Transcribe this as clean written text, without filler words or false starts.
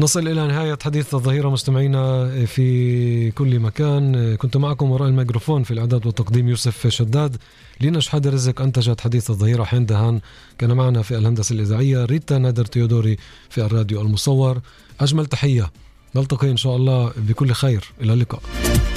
نصل إلى نهاية حديث الظهيرة مستمعينا في كل مكان. كنت معكم وراء الميكروفون في الإعداد والتقديم يوسف شداد. لينا شحادة رزق أنتجت حديث الظهيرة. حين دهان كان معنا في الهندسة الإذاعية. ريتا نادر تيودوري في الراديو المصور. أجمل تحية، نلتقي إن شاء الله بكل خير. إلى اللقاء.